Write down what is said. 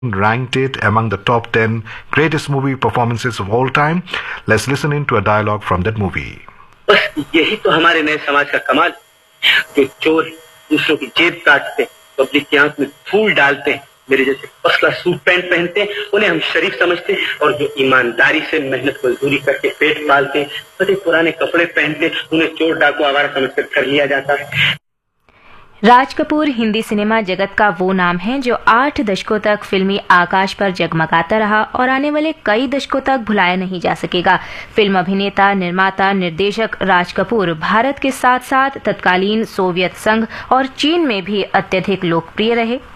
ranked it among the top 10 greatest movie performances of all time. Let's listen in to a dialogue from that movie. बस यही तो हमारे नए समाज का कमाल, जो चोर दूसरों की जेब काटते, पब्लिक की आंख में फूल डालते, मेरे जैसे पसला सूट पैंट पहनते, उन्हें हम शरीफ समझते, और जो ईमानदारी से मेहनत मजदूरी करके पेट पालते, फटे पुराने कपड़े पहनते, उन्हें चोर डाकू आवारा समझकर कर लिया जाता है। राज कपूर हिंदी सिनेमा जगत का वो नाम है जो 8 दशकों तक फिल्मी आकाश पर जगमगाता रहा और आने वाले कई दशकों तक भुलाया नहीं जा सकेगा। फिल्म अभिनेता, निर्माता, निर्देशक राज कपूर भारत के साथ साथ तत्कालीन सोवियत संघ और चीन में भी अत्यधिक लोकप्रिय रहे।